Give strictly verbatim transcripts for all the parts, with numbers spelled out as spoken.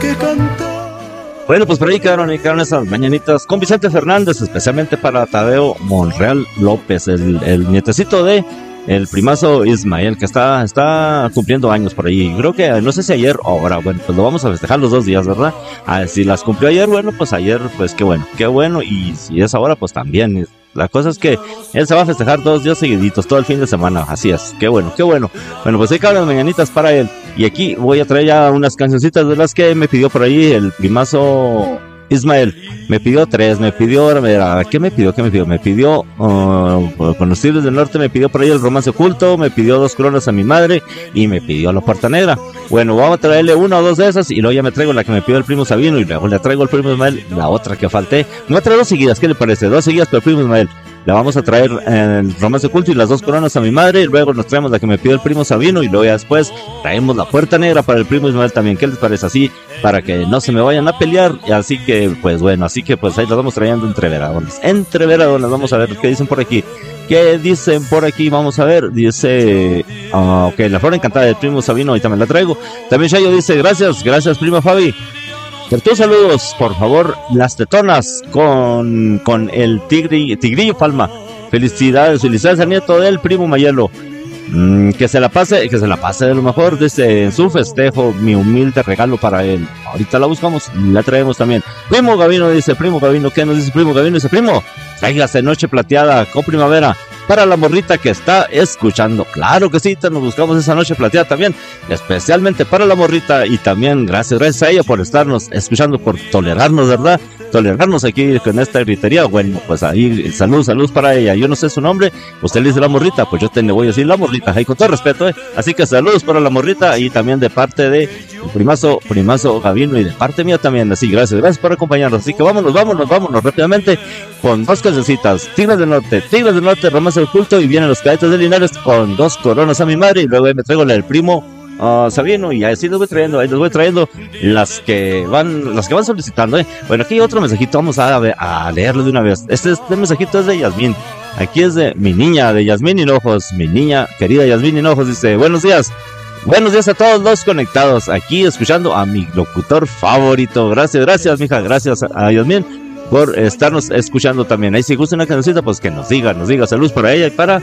que cantar. Bueno, pues por ahí quedaron, ahí quedaron esas mañanitas con Vicente Fernández, especialmente para Tadeo Monreal López, el, el nietecito de el primazo Ismael, que está, está cumpliendo años por ahí. Creo que, no sé si ayer o ahora, bueno, pues lo vamos a festejar los dos días, ¿verdad? Ah, si las cumplió ayer, bueno, pues ayer, pues qué bueno, qué bueno, y si es ahora, pues también. La cosa es que él se va a festejar dos días seguiditos, todo el fin de semana, así es, qué bueno, qué bueno. Bueno, pues hay que hablar de mañanitas para él, y aquí voy a traer ya unas cancioncitas de las que me pidió por ahí el primazo Ismael. Me pidió tres, me pidió, mira, ¿qué me pidió? ¿Qué me pidió? Me pidió, uh, con los Tigres del Norte, me pidió por ahí el Romance Oculto, me pidió Dos Coronas a mi Madre, y me pidió La Puerta Negra. Bueno, vamos a traerle una o dos de esas, y luego ya me traigo la que me pidió el primo Sabino, y luego le traigo el primo Ismael, la otra que falté. Me voy a traer dos seguidas, ¿qué le parece? Dos seguidas para el primo Ismael. La vamos a traer el Romance Oculto y las Dos Coronas a mi Madre, y luego nos traemos la que me pidió el primo Sabino, y luego ya después traemos La Puerta Negra para el primo Ismael también. ¿Qué les parece? Así, para que no se me vayan a pelear. Y así que, pues bueno, así que pues ahí las vamos trayendo entre veradones. Entre veradones, vamos a ver qué dicen por aquí. ¿Qué dicen por aquí? Vamos a ver. Dice, uh, ok, La Flor Encantada del primo Sabino, ahorita me la traigo. También Chayo dice, gracias, gracias primo Fabi. Por tus saludos, por favor, Las Tetonas con, con el tigre, Tigrillo Palma. Felicidades, felicidades al nieto del primo Mayelo. Mm, que se la pase, que se la pase de lo mejor, desde en su festejo, mi humilde regalo para él. Ahorita la buscamos y la traemos también. Primo Gavino dice, primo Gavino, ¿qué nos dice primo Gavino? Dice, primo, tráigase Noche Plateada con Primavera para la morrita que está escuchando. Claro que sí, te nos buscamos esa Noche Plateada también, especialmente para la morrita, y también gracias, gracias a ella por estarnos escuchando, por tolerarnos, ¿verdad? Tolerarnos aquí con esta gritería. Bueno, pues ahí, salud, salud para ella. Yo no sé su nombre, usted le dice la morrita, pues yo te le voy a decir la morrita, ahí con todo respeto, ¿eh? Así que saludos para la morrita, y también de parte de el primazo, primazo Gavino, y de parte mía también, así, gracias, gracias por acompañarnos. Así que vámonos, vámonos, vámonos rápidamente con dos cancioncitas, Tigres del Norte, Tigres del Norte, Romance Oculto, y vienen los Cadetes de Linares con Dos Coronas a mi Madre, y luego me traigo la del primo Uh, Sabino, y así les voy trayendo, ahí les voy trayendo las que van, las que van solicitando, ¿eh? Bueno, aquí hay otro mensajito, vamos a, a leerlo de una vez. Este, este mensajito es de Yasmín, aquí es de mi niña, de Yasmín Hinojos, mi niña querida Yasmín Hinojos, dice, buenos días, buenos días a todos los conectados, aquí escuchando a mi locutor favorito. Gracias, gracias mija, gracias a Yasmín por estarnos escuchando también. Ahí si gusta una cancioncita, pues que nos diga, nos diga salud para ella y para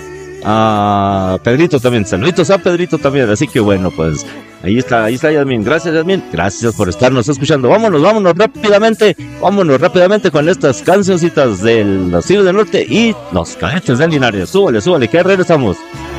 a Pedrito también, saluditos a Pedrito también. Así que bueno, pues ahí está, ahí está Yasmín, gracias Yasmín, gracias por estarnos escuchando. Vámonos, vámonos rápidamente, vámonos rápidamente con estas cancioncitas de los Tigres del Norte y los Cadetes de Linares. Súbale, súbale, que regresamos.